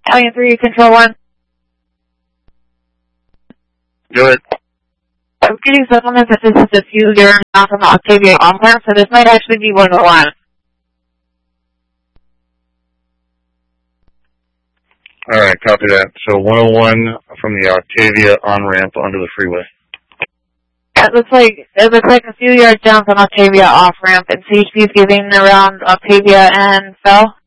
Alien 3, Control 1. Go ahead. I'm getting supplements that this is a few years now from the Octavia on-ramp, so this might actually be 101. Alright, copy that. So 101 from the Octavia on-ramp onto the freeway. It looks like a few yards down from Octavia off-ramp, and CHP is giving around Octavia and Fell.